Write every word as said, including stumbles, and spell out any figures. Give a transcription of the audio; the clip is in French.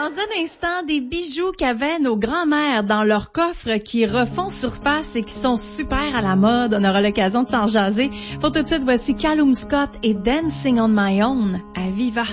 un instant, des bijoux qu'avaient nos grands-mères dans leur coffre qui refont surface et qui sont super à la mode. On aura l'occasion de s'en jaser. Pour tout de suite, voici Callum Scott et Dancing on My Own à Viva.